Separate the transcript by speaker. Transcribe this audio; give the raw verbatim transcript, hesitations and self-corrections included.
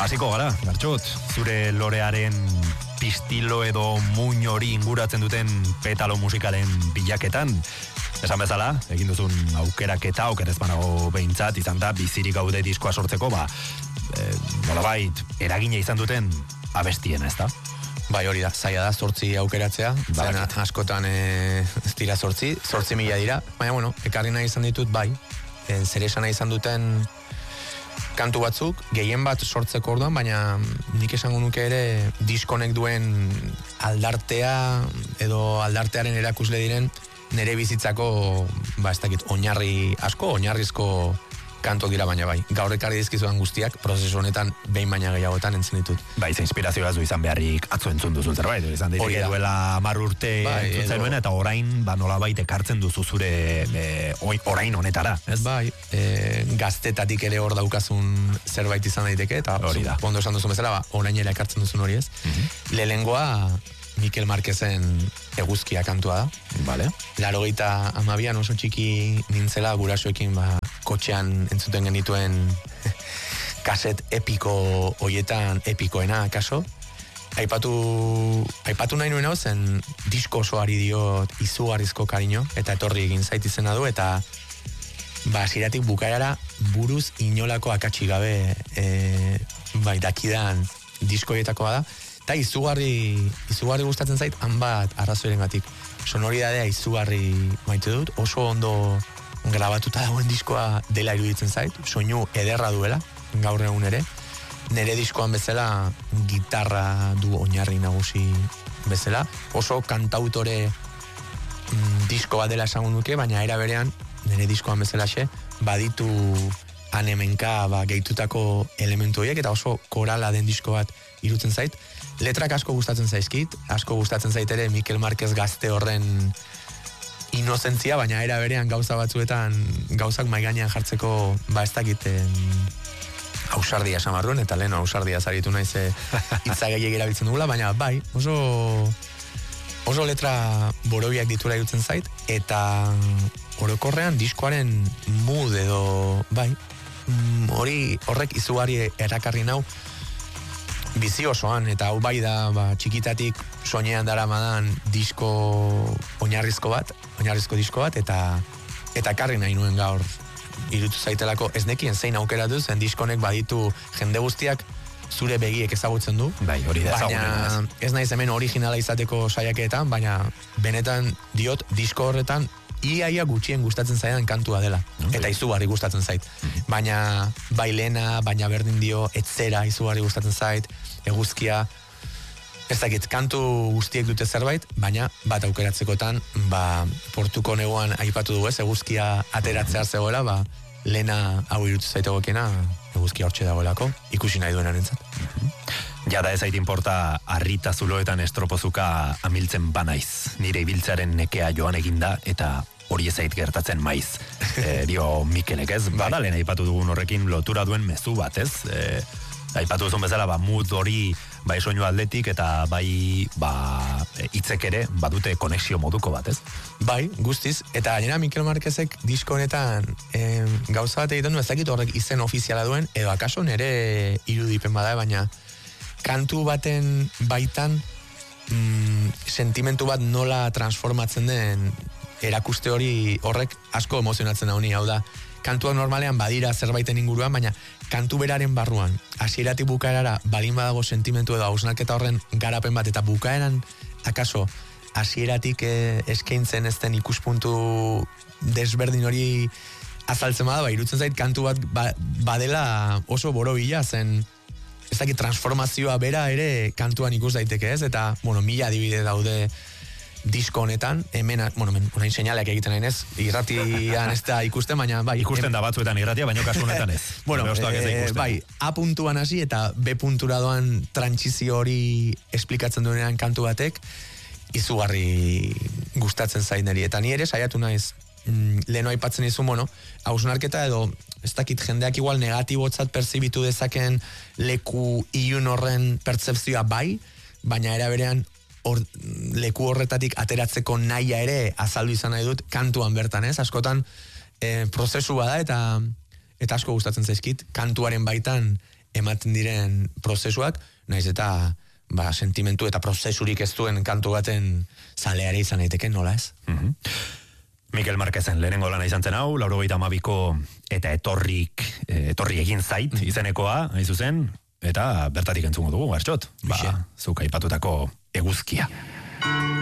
Speaker 1: hasiko gara, Gartxot, zure lorearen pistilo edo muin hori inguratzen duten petalo musikalen bilaketan. Esan bezala, egin duzun aukeraketa, aukerez banago behintzat, izan da, bizirik gaude diskoa sortzeko, ba, e, nolabait, eragina izan duten abestiena, ez da?
Speaker 2: Bai, hori da, zaila da, zortzi aukeratzea, zena askotan e, ez dira zortzi, zortzi mila dira, baina, bueno, ekarri nahi izan ditut, bai, e, zer esan nahi izan duten kantu batzuk, gehien bat sortzeko orduan, baina nik esango nuke ere diskonek duen aldartea edo aldartearen erakusle diren nere bizitzako, ba ez dakit, oinarri asko, oinarrizko kanto dira baina bai. Gaur ekarri dizkizuan guztiak, prozesu honetan behin baina gehiagotan entzun ditut.
Speaker 1: Bai, ze inspirazioa du izan beharrik atzo entzun duzu zerbait, izan daiteke duela hamar urte bai, entzun zenuen, eta orain, ba nolabait ekartzen duzu zure e, orain honetara, ez?
Speaker 2: Bai, e, gaztetatik ere hor daukazun zerbait izan daiteke, eta
Speaker 1: hori da.
Speaker 2: Ondo esan duzu bezala, ba, orain ere ekartzen duzun hori ez. Mm-hmm. Lehenengoa Mikel Marquezen Eguzkia kantua da.
Speaker 1: Vale.
Speaker 2: Laurogeita hamabian oso txiki nintzela gurasoekin ba, kotxean entzuten genituen kaset epiko hoietan epikoena kaso. Aipatu, aipatu nahi nuen hau zen disko osoari diot izugarrizko kariño eta etorri egin zait izena du eta ba, ziratik bukaerara buruz inolako akatsi gabe e, bai, dakidan disko hoietakoa da. Eta izugarri, izugarri gustatzen zait, hanbat arrazoiren gatik. Sonoridadea izugarri maite dut, oso ondo grabatuta dagoen diskoa dela iruditzen zait, soinu ederra duela, gaur egun ere. Nere diskoan bezala gitarra du oinarri nagusi bezala. Oso kantautore mm, disko bat dela esango nuke, baina era berean, nere diskoan bezalaxe, baditu anemenka ba, gehitutako elementu horiek, eta oso korala den disko bat irutzen zait. Letrak asko gustatzen zaizkit, asko gustatzen zait ere Mikel Marquez gazte horren inozentzia, baina era berean gauza batzuetan gauzak maigainean jartzeko ba ez dakiten ausardia samarruen, eta lehen ausardia zaritu naiz hitza gehiago erabiltzen dugula, baina bai, oso oso letra borobiak ditura irutzen zait, eta orokorrean diskoaren mood edo bai, hori horrek izugarri erakarri nau bizi osoan, eta hau bai da ba, txikitatik soinean daramadan disko oinarrizko bat, oinarrizko disko bat, eta eta karri nahi nuen gaur irutu zaitelako ez nekien zein aukeratu zen diskonek baditu jende guztiak zure begiek ezagutzen du.
Speaker 1: Bai, hori da ezagunen.
Speaker 2: Baina ez naiz hemen originala izateko saiaketan, baina benetan diot disko horretan iaia gutxien gustatzen zaidan kantua dela. Okay. Eta izugarri gustatzen zait. Mm-hmm. Baina bai lehena, baina berdin dio, etzera izugarri gustatzen zait, Eguzkia, ez dakit, kantu guztiek dute zerbait, baina bat aukeratzekotan, ba, portuko negoan aipatu du ez, Eguzkia ateratzea zegoela, ba, lehena hau irutu zaitegokiena, Eguzkia hortxe dagoelako, ikusi nahi duenaren zat.
Speaker 1: Mm-hmm. Jada ez ait inporta harrita zuloetan estropozuka amiltzen banaiz. Nire ibiltzaren nekea joan eginda, eta hori ez ait gertatzen maiz. E, dio Mikelek ez, badalen aipatu dugun horrekin lotura duen mezu bat ez, e, aipatu duzun bezala, ba, mood hori bai soinu atletik eta bai ba, hitzek ere badute konexio moduko bat, ez?
Speaker 2: Bai, guztiz, eta gainera Mikel Marquezek disko honetan eh, gauza bat egiten du, ez dakit horrek izen ofiziala duen, edo akaso nere irudipen bada, baina kantu baten baitan mm, sentimentu bat nola transformatzen den erakuste hori horrek asko emozionatzen da honi, hau da, kantuak normalean badira zerbaiten inguruan, baina kantu beraren barruan, hasieratik bukaerara balin badago sentimentu edo hausnarketa horren garapen bat, eta bukaeran akaso hasieratik eh, eskaintzen ez den ikuspuntu desberdin hori azaltzen bada, ba, irutzen zait kantu bat ba, badela oso borobila, zen ez dakit transformazioa bera ere kantuan ikus daiteke ez, eta bueno, mila adibide daude disko honetan, hemen, bueno, hemen, unain seinaleak egiten nahi ez, irratian ez da ikusten, baina bai.
Speaker 1: Ikusten da batzuetan irratia, baina kasu honetan ez.
Speaker 2: Bueno, e, bai, A puntuan hasi eta B puntura doan trantsizio hori esplikatzen duenean kantu batek, izugarri gustatzen zaineri. Eta ni ere saiatu naiz, mm, leheno aipatzen izu, bueno, hausnarketa edo, ez dakit jendeak igual negatibotzat perzibitu dezaken leku ilun horren pertzepzioa bai, baina era berean Or, leku horretatik ateratzeko naia ere azaldu izan nahi dut kantuan bertan, ez? Askotan e, prozesu bada eta eta asko gustatzen zaizkit kantuaren baitan ematen diren prozesuak, naiz eta ba, sentimentu eta prozesurik ez duen kantu baten zaleare izan daiteke, nola ez?
Speaker 1: Mm-hmm. Mikel Marquezen lehenengo lana izan zen hau, laurogeita hamabiko eta etorrik, etorri egin zait izenekoa, hain zuzen, eta bertatik entzungo dugu, Gartxot. Ba, zuk aipatutako eguzkia.